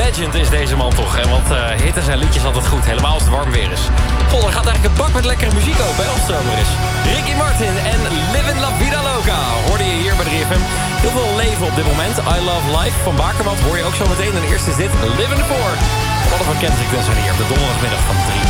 legend is deze man toch. En wat hitten zijn liedjes altijd goed, helemaal als het warm weer is. Goh, er gaat eigenlijk een bak met lekkere muziek open, als het zomer is. Ricky Martin en Livin' La Vida Loca hoorde je hier bij 3FM. Heel veel leven op dit moment. I Love Life van Bakermat hoor je ook zo meteen. En eerst is dit Livin' For. Alle van Kendrick zijn hier op de donderdagmiddag van 3.